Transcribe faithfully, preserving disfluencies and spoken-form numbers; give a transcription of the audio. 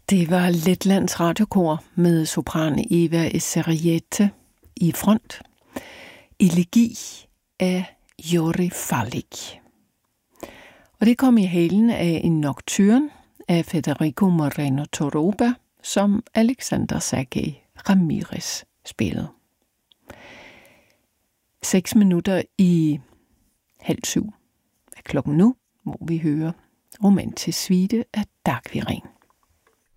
Det var Letlands Radiokor med sopran Eva Eseriete i front. Elegi af Jori Falik. Og det kom i halen af en nocturne af Federico Moreno Toroba, som Alexander Sergej Ramirez spillede. Seks minutter i halv syv er klokken nu, hvor vi hører Romantisk Suite af Dag Viren.